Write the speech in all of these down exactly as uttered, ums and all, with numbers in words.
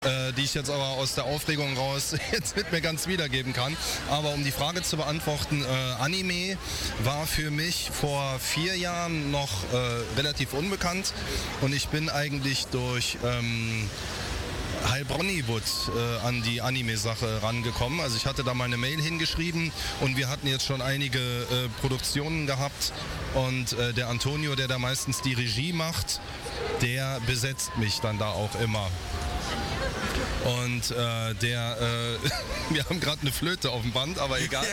Äh, die ich jetzt aber aus der Aufregung raus jetzt nicht mehr ganz wiedergeben kann. Aber um die Frage zu beantworten, äh, Anime war für mich vor vier Jahren noch äh, relativ unbekannt und ich bin eigentlich durch ähm, Heilbronnywood äh, an die Anime-Sache rangekommen. Also ich hatte da mal eine Mail hingeschrieben und wir hatten jetzt schon einige äh, Produktionen gehabt und äh, der Antonio, der da meistens die Regie macht, der besetzt mich dann da auch immer. Und äh, der, äh, wir haben gerade eine Flöte auf dem Band, aber egal,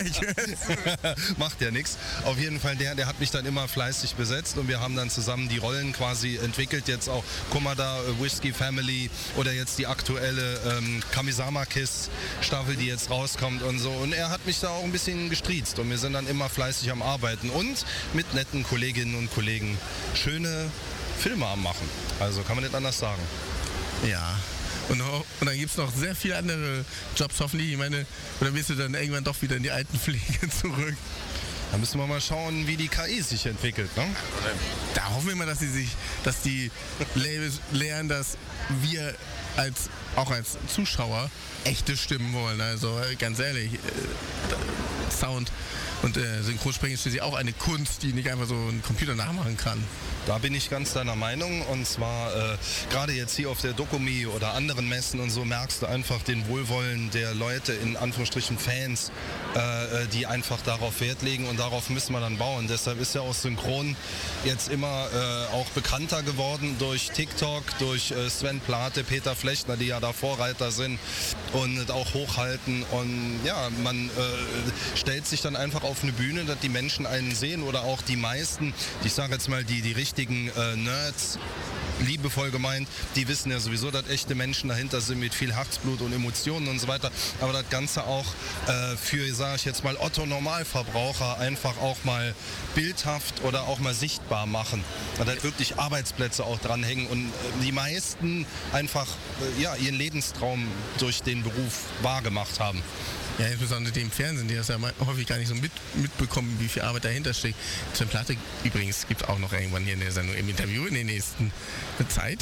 macht ja nichts. Auf jeden Fall, der, der hat mich dann immer fleißig besetzt und wir haben dann zusammen die Rollen quasi entwickelt. Jetzt auch Komada, Whiskey Family oder jetzt die aktuelle ähm, Kamisama Kiss Staffel, die jetzt rauskommt und so. Und er hat mich da auch ein bisschen gestriezt und wir sind dann immer fleißig am Arbeiten und mit netten Kolleginnen und Kollegen schöne Filme am Machen. Also kann man nicht anders sagen. Ja. Und, und dann gibt es noch sehr viele andere Jobs hoffentlich. Ich meine, oder willst du dann irgendwann doch wieder in die Altenpflege zurück? Da müssen wir mal schauen, wie die K I sich entwickelt, ne? Da hoffen wir mal, dass sie sich, dass die Labels lernen, dass wir als auch als Zuschauer echte Stimmen wollen. Also ganz ehrlich, äh, Sound und äh, Synchronsprechen ist schließlich auch eine Kunst, die nicht einfach so ein Computer nachmachen kann. Da bin ich ganz deiner Meinung und zwar äh, gerade jetzt hier auf der Dokumi oder anderen Messen und so merkst du einfach den Wohlwollen der Leute, in Anführungsstrichen Fans, äh, die einfach darauf Wert legen und darauf müssen wir dann bauen. Deshalb ist ja auch Synchron jetzt immer äh, auch bekannter geworden durch TikTok, durch äh, Sven Plate, Peter Flechtner, die ja da Vorreiter sind und auch hochhalten und ja, man äh, stellt sich dann einfach auf eine Bühne, dass die Menschen einen sehen oder auch die meisten, ich sage jetzt mal die, die richtigen äh, Nerds, liebevoll gemeint, die wissen ja sowieso, dass echte Menschen dahinter sind mit viel Herzblut und Emotionen und so weiter, aber das Ganze auch äh, für, sage ich jetzt mal, Otto-Normalverbraucher einfach auch mal bildhaft oder auch mal sichtbar machen. Und halt wirklich Arbeitsplätze auch dranhängen und äh, die meisten einfach äh, ja, ihren Lebenstraum durch den Beruf wahrgemacht haben. Ja, insbesondere die im Fernsehen, die das ja häufig gar nicht so mit, mitbekommen, wie viel Arbeit dahinter steckt. Sven Plate übrigens gibt es auch noch irgendwann hier in der Sendung im Interview in der nächsten Zeit.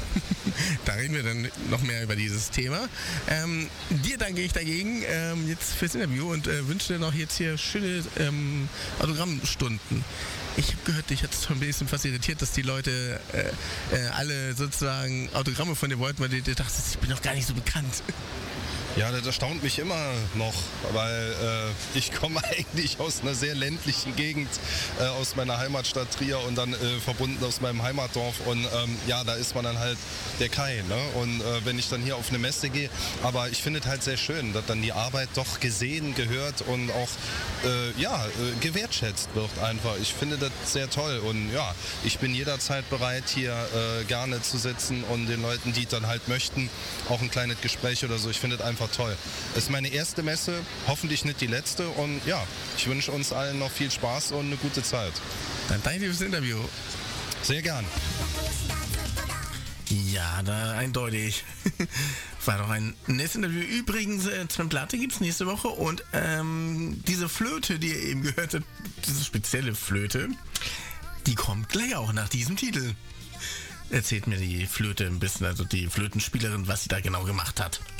Da reden wir dann noch mehr über dieses Thema. Ähm, dir danke ich dagegen ähm, jetzt fürs Interview und äh, wünsche dir noch jetzt hier schöne ähm, Autogrammstunden. Ich habe gehört, dich hat es schon ein bisschen fast irritiert, dass die Leute äh, äh, alle sozusagen Autogramme von dir wollten, weil du dir dachtest, ich bin doch gar nicht so bekannt. Ja, das erstaunt mich immer noch, weil äh, ich komme eigentlich aus einer sehr ländlichen Gegend, äh, aus meiner Heimatstadt Trier und dann äh, verbunden aus meinem Heimatdorf und ähm, ja, da ist man dann halt der Kai, ne? Und äh, wenn ich dann hier auf eine Messe gehe, aber ich finde es halt sehr schön, dass dann die Arbeit doch gesehen, gehört und auch äh, ja, äh, gewertschätzt wird einfach. Ich finde das sehr toll und ja, ich bin jederzeit bereit, hier äh, gerne zu sitzen und den Leuten, die dann halt möchten, auch ein kleines Gespräch oder so. Ich finde das einfach toll. Es ist meine erste Messe, hoffentlich nicht die letzte und ja, ich wünsche uns allen noch viel Spaß und eine gute Zeit. Dann danke dir fürs Interview. Sehr gern. Ja, da eindeutig. War doch ein nettes Interview. Übrigens, äh, Sven Plate gibt es nächste Woche und ähm, diese Flöte, die ihr eben gehört habt, diese spezielle Flöte, die kommt gleich auch nach diesem Titel. Erzählt mir die Flöte ein bisschen, also die Flötenspielerin, was sie da genau gemacht hat.